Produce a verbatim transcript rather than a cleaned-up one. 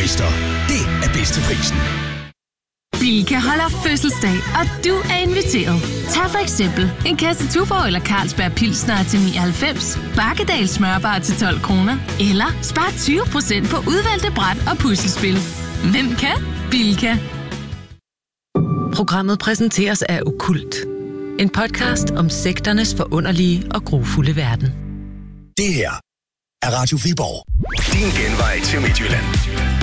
Turister. Det er bedst til prisen. Bilka holder fødselsdag, og du er inviteret. Tag for eksempel en kasse Tuborg eller Carlsberg Pilsner til nioghalvfems, Bakkedal smørbar til tolv kroner, eller spar tyve procent på udvalgte bræt og puslespil. Hvem kan? Bilka. Programmet præsenteres af Okkult. En podcast om sekternes forunderlige og grufulde verden. Det her er Radio Viborg. Din genvej til Midtjylland.